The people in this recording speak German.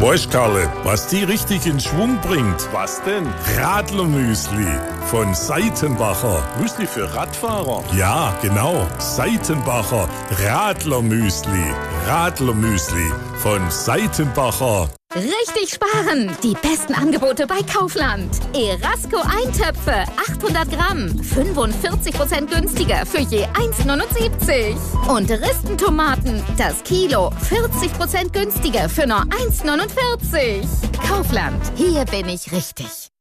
Weißt, Karle, was die richtig in Schwung bringt? Was denn? Radlermüsli von Seitenbacher. Müsli für Radfahrer? Ja, genau. Seitenbacher Radlermüsli. Radlermüsli von Seitenbacher. Richtig sparen! Die besten Angebote bei Kaufland. Erasco Eintöpfe, 800 Gramm, 45% günstiger für je 1,79. Und Ristentomaten, das Kilo, 40% günstiger für nur 1,49. Kaufland, hier bin ich richtig.